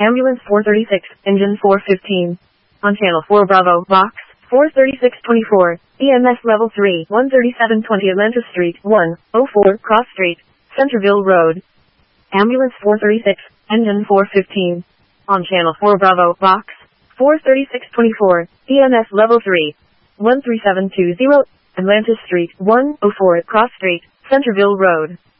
Ambulance 436, engine 415. On channel 4 Bravo, box 43624, EMS level 3, 13720 Atlanta Street, 104 Cross Street, Centerville Road. Ambulance 436, engine 415. On channel 4 Bravo, box 43624, EMS level 3, 13720, Atlanta Street, 104 Cross Street, Centerville Road.